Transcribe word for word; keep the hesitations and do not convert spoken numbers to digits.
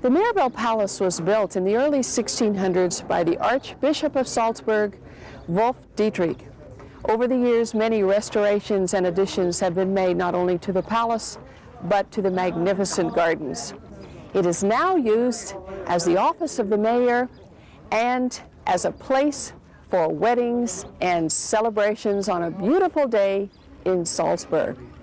The Mirabell Palace was built in the early sixteen hundreds by the Archbishop of Salzburg, Wolf Dietrich. Over the years, many restorations and additions have been made not only to the palace, but to the magnificent gardens. It is now used as the office of the mayor and as a place for weddings and celebrations on a beautiful day in Salzburg.